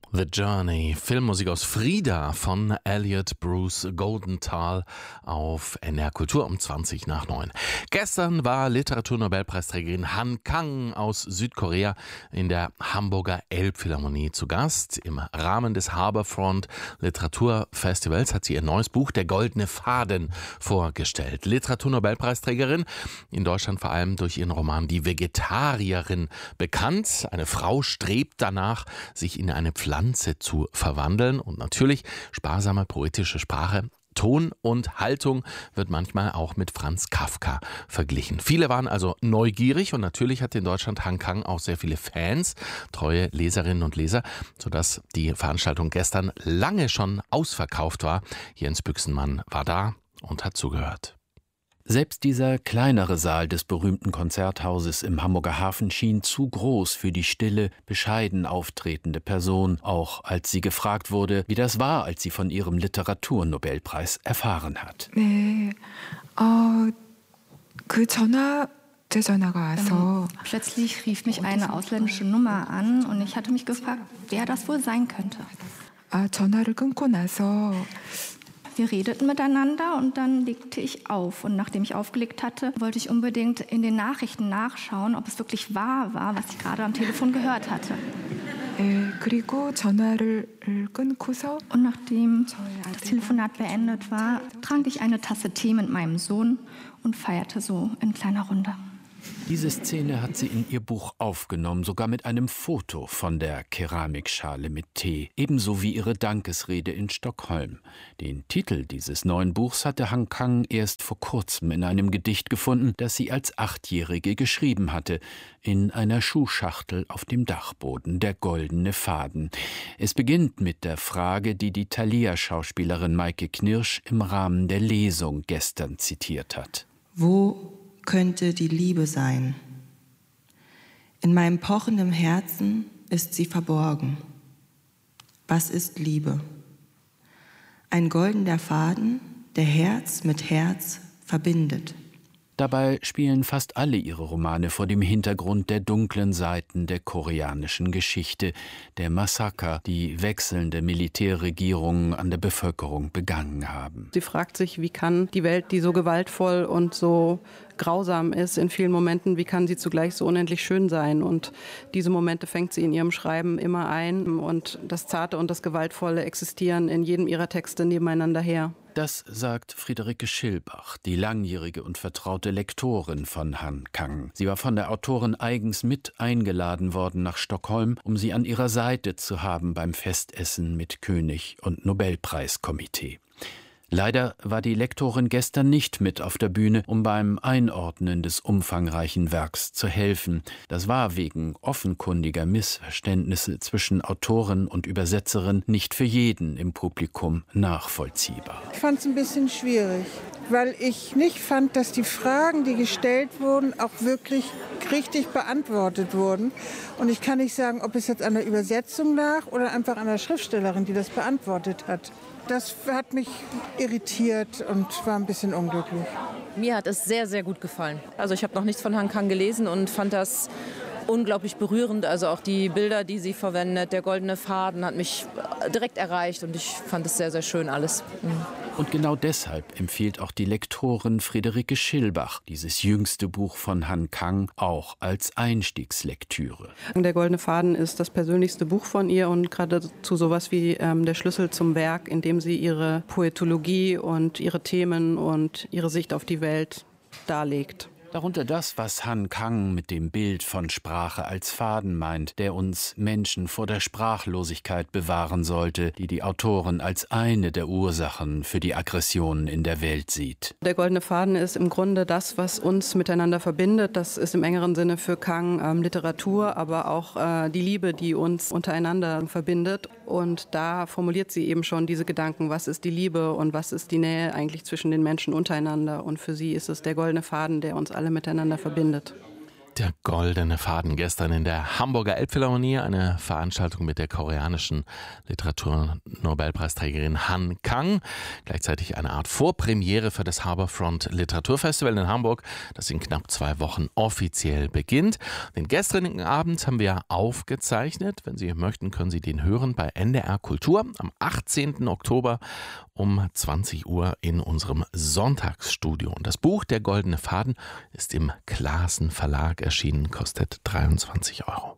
The Journey, Filmmusik aus Frida von Elliot Bruce Goldenthal auf NDR Kultur um 20:09. Gestern war Literaturnobelpreisträgerin Han Kang aus Südkorea in der Hamburger Elbphilharmonie zu Gast. Im Rahmen des Harbourfront Literaturfestivals hat sie ihr neues Buch Der goldene Faden vorgestellt. Literaturnobelpreisträgerin, in Deutschland vor allem durch ihren Roman Die Vegetarierin bekannt. Eine Frau strebt danach, sich in eine Pflanze zu verwandeln, und natürlich sparsame poetische Sprache, Ton und Haltung wird manchmal auch mit Franz Kafka verglichen. Viele waren also neugierig, und natürlich hat in Deutschland Han Kang auch sehr viele Fans, treue Leserinnen und Leser, sodass die Veranstaltung gestern lange schon ausverkauft war. Jens Büchsenmann war da und hat zugehört. Selbst dieser kleinere Saal des berühmten Konzerthauses im Hamburger Hafen schien zu groß für die stille, bescheiden auftretende Person, auch als sie gefragt wurde, wie das war, als sie von ihrem Literaturnobelpreis erfahren hat. Plötzlich rief mich eine ausländische Nummer an und ich hatte mich gefragt, wer das wohl sein könnte. Wir redeten miteinander und dann legte ich auf. Und nachdem ich aufgelegt hatte, wollte ich unbedingt in den Nachrichten nachschauen, ob es wirklich wahr war, was ich gerade am Telefon gehört hatte. Und nachdem das Telefonat beendet war, trank ich eine Tasse Tee mit meinem Sohn und feierte so in kleiner Runde. Diese Szene hat sie in ihr Buch aufgenommen, sogar mit einem Foto von der Keramikschale mit Tee, ebenso wie ihre Dankesrede in Stockholm. Den Titel dieses neuen Buchs hatte Han Kang erst vor kurzem in einem Gedicht gefunden, das sie als 8-Jährige geschrieben hatte, in einer Schuhschachtel auf dem Dachboden, Der goldene Faden. Es beginnt mit der Frage, die die Thalia-Schauspielerin Maike Knirsch im Rahmen der Lesung gestern zitiert hat. Wo könnte die Liebe sein? In meinem pochenden Herzen ist sie verborgen. Was ist Liebe? Ein goldener Faden, der Herz mit Herz verbindet. Dabei spielen fast alle ihre Romane vor dem Hintergrund der dunklen Seiten der koreanischen Geschichte, der Massaker, die wechselnde Militärregierungen an der Bevölkerung begangen haben. Sie fragt sich, wie kann die Welt, die so gewaltvoll und so grausam ist in vielen Momenten, wie kann sie zugleich so unendlich schön sein? Und diese Momente fängt sie in ihrem Schreiben immer ein, und das Zarte und das Gewaltvolle existieren in jedem ihrer Texte nebeneinander her. Das sagt Friederike Schilbach, die langjährige und vertraute Lektorin von Han Kang. Sie war von der Autorin eigens mit eingeladen worden nach Stockholm, um sie an ihrer Seite zu haben beim Festessen mit König und Nobelpreiskomitee. Leider war die Lektorin gestern nicht mit auf der Bühne, um beim Einordnen des umfangreichen Werks zu helfen. Das war wegen offenkundiger Missverständnisse zwischen Autorin und Übersetzerin nicht für jeden im Publikum nachvollziehbar. Ich fand es ein bisschen schwierig, weil ich nicht fand, dass die Fragen, die gestellt wurden, auch wirklich richtig beantwortet wurden. Und ich kann nicht sagen, ob es jetzt an der Übersetzung lag oder einfach an der Schriftstellerin, die das beantwortet hat. Das hat mich irritiert und war ein bisschen unglücklich. Mir hat es sehr, sehr gut gefallen. Also ich habe noch nichts von Han Kang gelesen und fand das unglaublich berührend. Also auch die Bilder, die sie verwendet, der goldene Faden, hat mich direkt erreicht, und ich fand es sehr, sehr schön alles. Und genau deshalb empfiehlt auch die Lektorin Friederike Schilbach dieses jüngste Buch von Han Kang auch als Einstiegslektüre. Der goldene Faden ist das persönlichste Buch von ihr und gerade zu sowas wie der Schlüssel zum Werk, in dem sie ihre Poetologie und ihre Themen und ihre Sicht auf die Welt darlegt. Darunter das, was Han Kang mit dem Bild von Sprache als Faden meint, der uns Menschen vor der Sprachlosigkeit bewahren sollte, die die Autorin als eine der Ursachen für die Aggressionen in der Welt sieht. Der goldene Faden ist im Grunde das, was uns miteinander verbindet. Das ist im engeren Sinne für Kang Literatur, aber auch die Liebe, die uns untereinander verbindet. Und da formuliert sie eben schon diese Gedanken, was ist die Liebe und was ist die Nähe eigentlich zwischen den Menschen untereinander. Und für sie ist es der goldene Faden, der uns alle miteinander verbindet. Der goldene Faden gestern in der Hamburger Elbphilharmonie, eine Veranstaltung mit der koreanischen Literaturnobelpreisträgerin Han Kang. Gleichzeitig eine Art Vorpremiere für das Harbourfront Literaturfestival in Hamburg, das in knapp 2 Wochen offiziell beginnt. Den gestrigen Abend haben wir aufgezeichnet. Wenn Sie möchten, können Sie den hören bei NDR Kultur am 18. Oktober um 20 Uhr in unserem Sonntagsstudio. Und das Buch Der goldene Faden ist im Clasen Verlag erschienen, kostet 23 €.